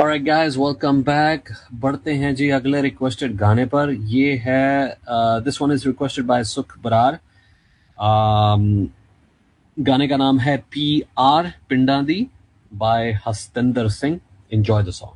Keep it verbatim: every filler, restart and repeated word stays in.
Alright guys, welcome back. बढ़ते हैं जी अगले रिक्वेस्टेड गाने पर. ये है this one is requested bye सुख बरार. गाने का नाम है पी आर पिंडा दी bye हस्तिंदर Singh. Enjoy the song.